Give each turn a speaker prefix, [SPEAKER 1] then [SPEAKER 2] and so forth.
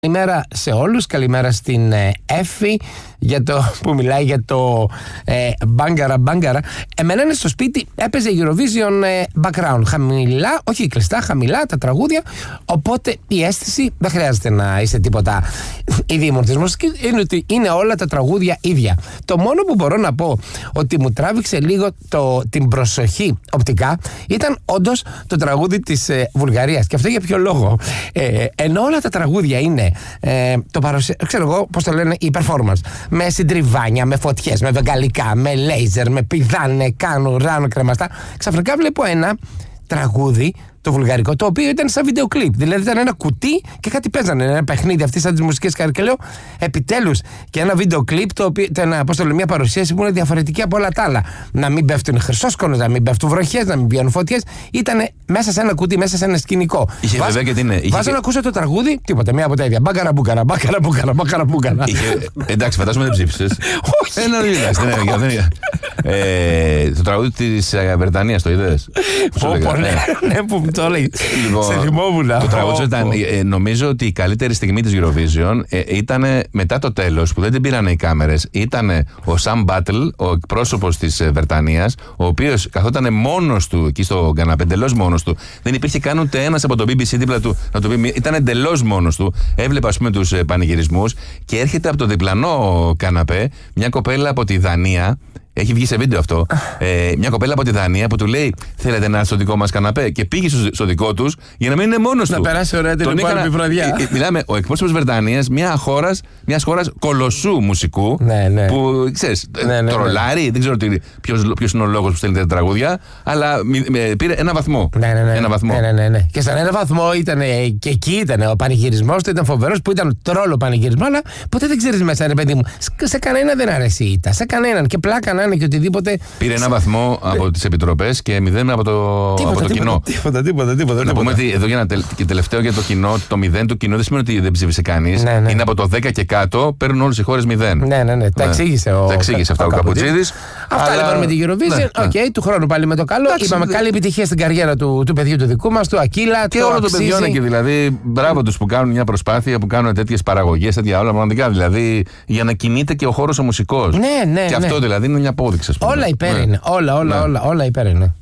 [SPEAKER 1] Καλημέρα σε όλους, καλημέρα στην Εφη που μιλάει για το μπάγκαρα. Εμένα είναι στο σπίτι, έπαιζε Eurovision background, χαμηλά, όχι κλειστά, χαμηλά τα τραγούδια, οπότε η αίσθηση δεν χρειάζεται να είστε τίποτα ειδήμορφες μουσικής, είναι ότι είναι όλα τα τραγούδια ίδια. Το μόνο που μπορώ να πω ότι μου τράβηξε λίγο την προσοχή οπτικά ήταν όντως το τραγούδι της Βουλγαρίας. Και αυτό για ποιο λόγο? Ενώ όλα τα τραγούδια είναι ξέρω εγώ πώς το λένε, η performance, με συντριβάνια, με φωτιές, με βεγγαλικά, με λέιζερ, με πηδάνε, κάνουν, ράνουν κρεμαστά. Ξαφνικά βλέπω ένα τραγούδι, το βουλγαρικό, το οποίο ήταν σαν βίντεο κλιπ. Δηλαδή ήταν ένα κουτί και κάτι παίζανε. Ένα παιχνίδι αυτή σαν τις μουσικές και λέω επιτέλους και ένα βίντεο κλιπ το οποίο ήταν μια παρουσίαση που είναι διαφορετική από όλα τα άλλα. Να μην πέφτουν χρυσόσκονες, να μην πέφτουν βροχές, να μην πιάνουν φωτιές. Ήταν μέσα σε ένα κουτί, μέσα σε ένα σκηνικό. Βάζω να ακούσω το τραγούδι, τίποτα, μία από τα ίδια. Μπάγκαρα μπούγκαρα.
[SPEAKER 2] Εντάξει, φαντάζομαι δεν ψήφισες.
[SPEAKER 1] Όχι.
[SPEAKER 2] Το τραγούδι της Βρετανίας το είδες?
[SPEAKER 1] Ναι, που το λέει. Σε θυμόμουν.
[SPEAKER 2] Το τραγούδι ήταν, νομίζω ότι η καλύτερη στιγμή της Eurovision ήταν μετά το τέλος, που δεν την πήραν οι κάμερες. Ήταν ο Sam Battle, ο εκπρόσωπος της Βρετανίας, ο οποίος καθόταν μόνος του εκεί στο καναπέ, εντελώς μόνος του. Δεν υπήρχε καν ούτε ένας από το BBC δίπλα του να το πει. Ήταν εντελώς μόνος του. Έβλεπε, ας πούμε, τους πανηγυρισμούς και έρχεται από το διπλανό καναπέ μια κοπέλα από τη Δανία. Έχει βγει σε βίντεο αυτό. Μια κοπέλα από τη Δανία που του λέει: θέλετε να στο δικό μας καναπέ? Και πήγε στο δικό τους για να μην είναι μόνος του.
[SPEAKER 1] Να περάσει ωραία την επόμενη βραδιά.
[SPEAKER 2] Μιλάμε, ο εκπρόσωπος Βρετανίας, μιας χώρας κολοσσού μουσικού.
[SPEAKER 1] Ναι.
[SPEAKER 2] Που ξέρεις, τρολάρει. Δεν ξέρω ποιος είναι ο λόγος που στέλνει τα τραγούδια. Αλλά πήρε ένα βαθμό.
[SPEAKER 1] Ναι. Και στον ένα βαθμό ήταν και εκεί ήταν ο πανηγυρισμός του, ήταν φοβερός που ήταν τρόλο πανηγυρισμό. Αλλά ποτέ δεν ξέρεις μέσα, ρε παιδί μου. Σε κανένα δεν αρέσει η ήττα. Σε κανέναν. Και πλάκα να είναι και οτιδήποτε.
[SPEAKER 2] Πήρε ένα βαθμό από τις επιτροπές και 0 από το κοινό.
[SPEAKER 1] Τίποτα.
[SPEAKER 2] Να πούμε ότι εδώ και τελευταίο για το κοινό, το 0 του κοινού δεν σημαίνει ότι δεν ψήφισε κανείς.
[SPEAKER 1] Ναι.
[SPEAKER 2] Είναι από το 10 και κάτω, παίρνουν όλες οι χώρες 0.
[SPEAKER 1] Ναι. Τα εξήγησε
[SPEAKER 2] αυτά ο Καπουτσίδης.
[SPEAKER 1] Αυτά λοιπόν με τη Eurovision. Οκ, του χρόνου πάλι με το καλό. Είπαμε καλή επιτυχία στην καριέρα του παιδιού του δικού μας, του Ακύλα.
[SPEAKER 2] Και όλο το παιδιό είναι και δηλαδή μπράβο τους που κάνουν μια προσπάθεια, που κάνουν τέτοιες παραγωγές, τέτοια όλα πραγματικά. Δηλαδή για να κινείται και ο χώρος ο μουσικός.
[SPEAKER 1] Ναι.
[SPEAKER 2] Και αυτό δηλαδή είναι μια απόδειξη.
[SPEAKER 1] Όλα υπέρ είναι. Όλα υπέρ είναι.